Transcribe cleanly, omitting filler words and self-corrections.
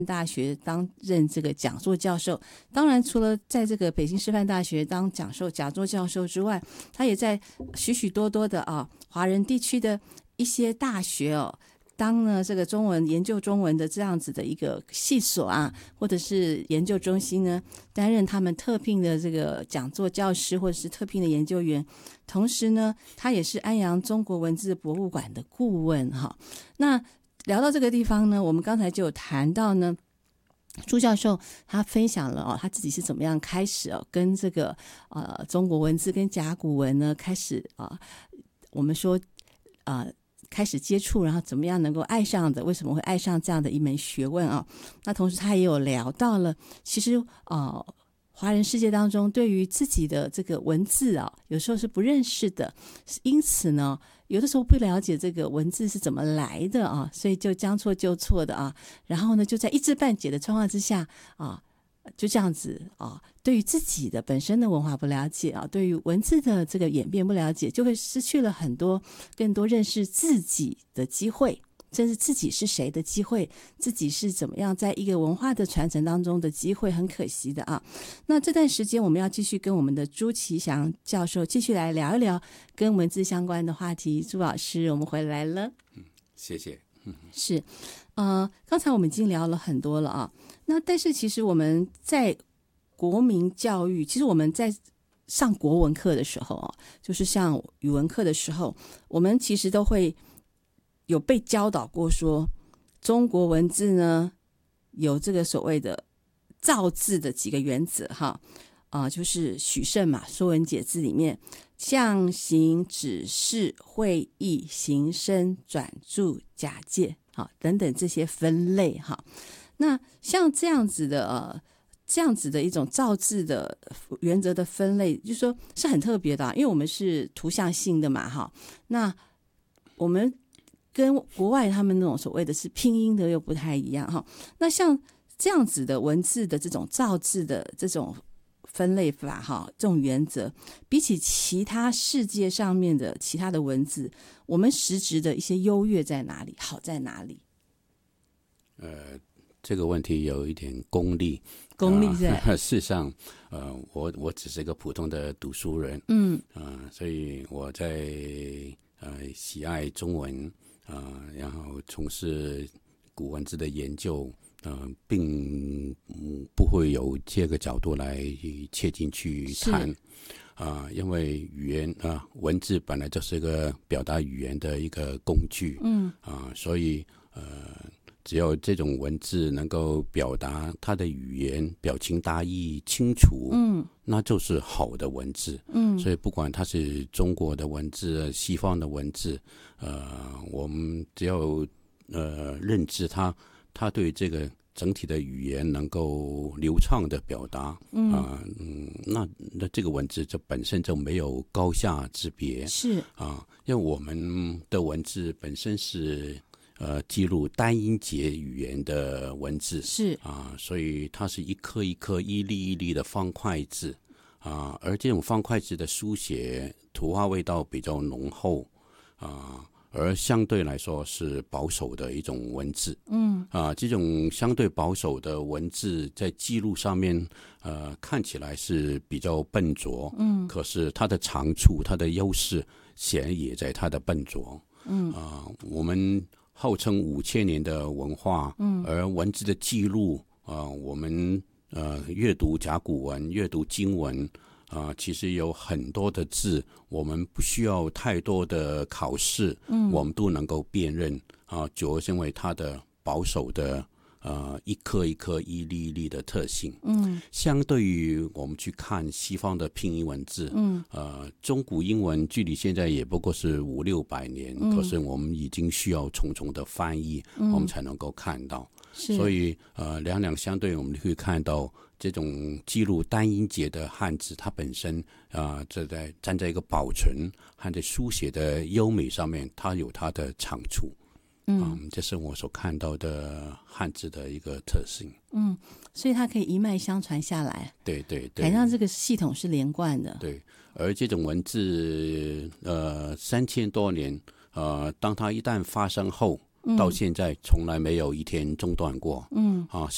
大学担任这个讲座教授。当然除了在这个北京师范大学当讲座教授之外，他也在许许多多的华人地区的一些大学当呢这个中文研究中文的这样子的一个系所或者是研究中心呢，担任他们特聘的这个讲座教师或者是特聘的研究员。同时呢，他也是安阳中国文字博物馆的顾问那聊到这个地方呢，我们刚才就有谈到呢，朱教授他分享了他自己是怎么样开始跟这个中国文字跟甲骨文呢开始我们说开始接触，然后怎么样能够爱上的，为什么会爱上这样的一门学问那同时他也有聊到了，其实华人世界当中对于自己的这个文字有时候是不认识的，因此呢有的时候不了解这个文字是怎么来的所以就将错就错的然后呢就在一知半解的状况之下就这样子对于自己的本身的文化不了解对于文字的这个演变不了解，就会失去了更多认识自己的机会，甚至自己是谁的机会，自己是怎么样在一个文化的传承当中的机会，很可惜的那这段时间我们要继续跟我们的朱其祥教授继续来聊一聊跟文字相关的话题。朱老师，我们回来了。 谢谢。 是刚才我们已经聊了很多了那但是其实我们在国民教育，其实我们在上国文课的时候就是像语文课的时候，我们其实都会有被教导过说，中国文字呢有这个所谓的造字的几个原则就是许慎嘛，《说文解字》里面象形指示会意形声转注假借等等这些分类那像这样子的一种造字的原则的分类，就是说是很特别的因为我们是图像性的嘛那我们跟国外他们那种所谓的是拼音的又不太一样那像这样子的文字的这种造字的这种分类法这种原则，比起其他世界上面的其他的文字，我们实质的一些优越在哪里，好在哪里？ 这个问题有一点功利在事实上我只是一个普通的读书人所以我在喜爱中文然后从事古文字的研究并不会有这个角度来切进去谈因为语言文字本来就是一个表达语言的一个工具所以只有这种文字能够表达它的语言表情大意清楚那就是好的文字所以不管它是中国的文字西方的文字我们只要认知它对这个整体的语言能够流畅的表达那这个文字就本身就没有高下之别是因为我们的文字本身是记录单音节语言的文字是所以它是一颗一颗一粒一粒的方块字而这种方块字的书写图画味道比较浓厚而相对来说是保守的一种文字这种相对保守的文字在记录上面看起来是比较笨拙可是它的长处它的优势显然也在它的笨拙我们号称5000年的文化而文字的记录我们阅读甲骨文阅读经文其实有很多的字我们不需要太多的考试我们都能够辨认主要是因为它的保守的一颗一颗一粒一粒的特性相对于我们去看西方的拼音文字中古英文距离现在也不过是500-600年可是我们已经需要重重的翻译我们才能够看到所以两相对我们可以看到这种记录单音节的汉字它本身站在一个保存和在书写的优美上面它有它的长处这是我所看到的汉字的一个特性所以它可以一脉相传下来对对对， 好像这个系统是连贯的对而这种文字3000多年当它一旦发生后到现在从来没有一天中断过